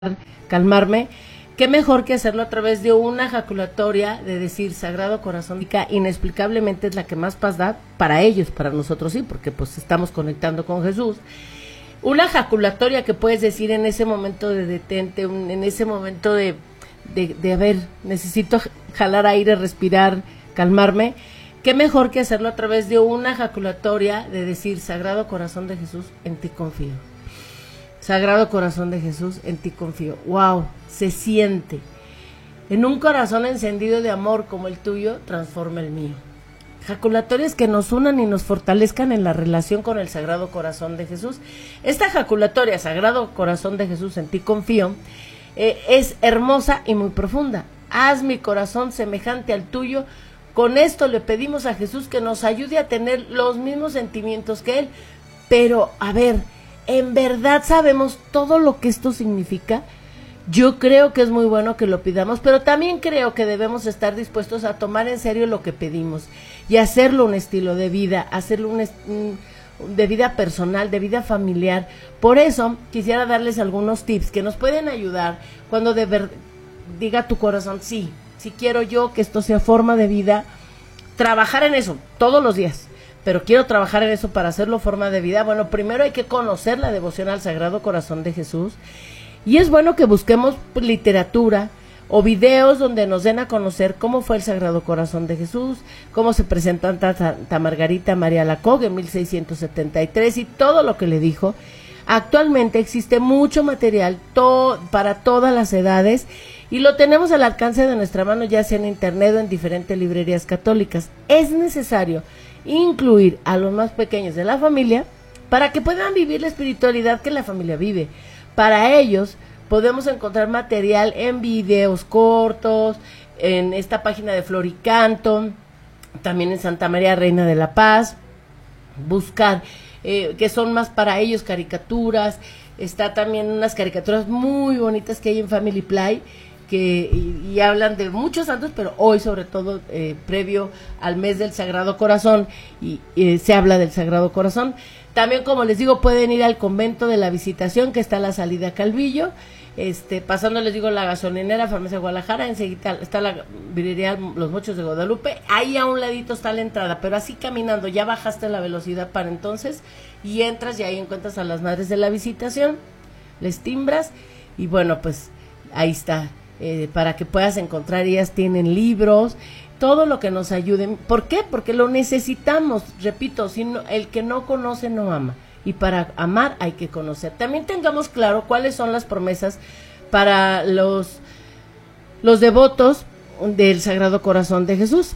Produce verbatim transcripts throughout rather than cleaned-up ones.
calmarme, qué mejor que hacerlo a través de una ejaculatoria de decir Sagrado Corazón, inexplicablemente es la que más paz da para ellos, para nosotros sí, porque pues estamos conectando con Jesús. Una ejaculatoria que puedes decir en ese momento de detente, un, en ese momento de, de, de a ver, necesito jalar aire, respirar, calmarme, qué mejor que hacerlo a través de una ejaculatoria de decir Sagrado Corazón de Jesús, en ti confío. Sagrado Corazón de Jesús, en ti confío. Wow, se siente. En un corazón encendido de amor como el tuyo, transforma el mío. Ejaculatorias que nos unan y nos fortalezcan en la relación con el Sagrado Corazón de Jesús. Esta ejaculatoria, Sagrado Corazón de Jesús, en ti confío, eh, es hermosa y muy profunda. Haz mi corazón semejante al tuyo. Con esto le pedimos a Jesús que nos ayude a tener los mismos sentimientos que Él. Pero, a ver, ¿en verdad sabemos todo lo que esto significa? Yo creo que es muy bueno que lo pidamos, pero también creo que debemos estar dispuestos a tomar en serio lo que pedimos y hacerlo un estilo de vida, hacerlo un, un de vida personal, de vida familiar. Por eso quisiera darles algunos tips que nos pueden ayudar cuando de ver, diga tu corazón, sí, sí quiero yo que esto sea forma de vida, trabajar en eso todos los días. Pero quiero trabajar en eso para hacerlo forma de vida. Bueno, primero hay que conocer la devoción al Sagrado Corazón de Jesús. Y es bueno que busquemos pues, literatura o videos donde nos den a conocer cómo fue el Sagrado Corazón de Jesús, cómo se presentó ante Santa Margarita María Alacoque en mil seiscientos setenta y tres y todo lo que le dijo. Actualmente existe mucho material to- para todas las edades y lo tenemos al alcance de nuestra mano, ya sea en internet o en diferentes librerías católicas. Es necesario incluir a los más pequeños de la familia para que puedan vivir la espiritualidad que la familia vive. Para ellos podemos encontrar material en videos cortos, en esta página de Floricanto, también en Santa María Reina de la Paz, buscar eh, que son más para ellos caricaturas, está también unas caricaturas muy bonitas que hay en Family Play, que y, y hablan de muchos santos, pero hoy sobre todo eh, previo al mes del Sagrado Corazón y eh, se habla del Sagrado Corazón. También, como les digo, pueden ir al convento de la Visitación, que está a la salida a Calvillo, este, pasando, les digo, la gasolinera, Farmacia Guadalajara, enseguida está la librería Los Mochos de Guadalupe, ahí a un ladito está la entrada, pero así caminando, ya bajaste la velocidad para entonces, y entras y ahí encuentras a las Madres de la Visitación, les timbras, y bueno, pues ahí está. Eh, para que puedas encontrar, ellas tienen libros, todo lo que nos ayude. ¿Por qué? Porque lo necesitamos, repito, si no, el que no conoce no ama, y para amar hay que conocer. También tengamos claro cuáles son las promesas para los, los devotos del Sagrado Corazón de Jesús.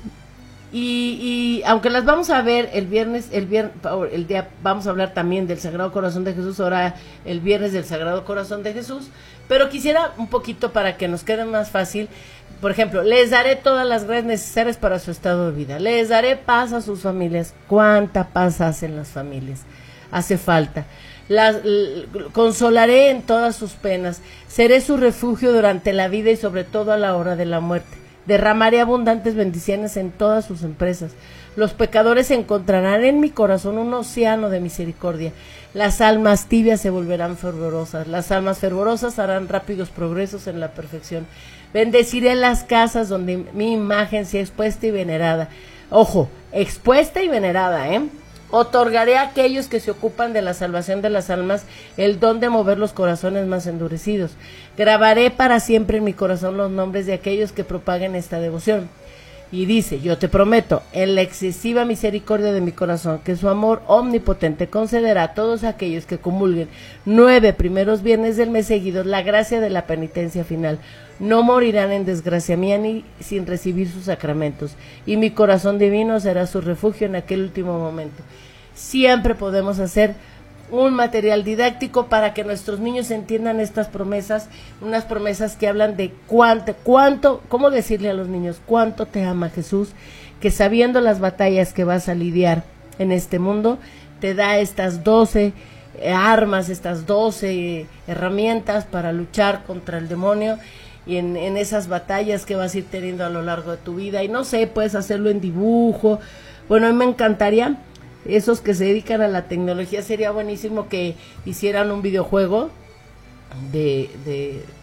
Y, y aunque las vamos a ver el viernes, el viernes, el día vamos a hablar también del Sagrado Corazón de Jesús, ahora el viernes del Sagrado Corazón de Jesús, pero quisiera un poquito para que nos quede más fácil. Por ejemplo, les daré todas las gracias necesarias para su estado de vida, les daré paz a sus familias. ¿Cuánta paz hacen las familias? Hace falta. Las l- consolaré en todas sus penas, seré su refugio durante la vida y sobre todo a la hora de la muerte. Derramaré abundantes bendiciones en todas sus empresas. Los pecadores encontrarán en mi corazón un océano de misericordia. Las almas tibias se volverán fervorosas. Las almas fervorosas harán rápidos progresos en la perfección. Bendeciré las casas donde mi imagen sea expuesta y venerada. Ojo, expuesta y venerada, ¿eh? Otorgaré a aquellos que se ocupan de la salvación de las almas el don de mover los corazones más endurecidos. Grabaré para siempre en mi corazón los nombres de aquellos que propaguen esta devoción. Y dice, yo te prometo, en la excesiva misericordia de mi corazón, que su amor omnipotente concederá a todos aquellos que comulguen nueve primeros viernes del mes seguidos la gracia de la penitencia final. No morirán en desgracia mía ni sin recibir sus sacramentos, y mi corazón divino será su refugio en aquel último momento. Siempre podemos hacer un material didáctico para que nuestros niños entiendan estas promesas, unas promesas que hablan de cuánto, cuánto, cómo decirle a los niños cuánto te ama Jesús, que sabiendo las batallas que vas a lidiar en este mundo, te da estas doce eh, armas, estas doce herramientas para luchar contra el demonio y en, en esas batallas que vas a ir teniendo a lo largo de tu vida. Y no sé, puedes hacerlo en dibujo. Bueno, a mí me encantaría, esos que se dedican a la tecnología, sería buenísimo que hicieran un videojuego de, de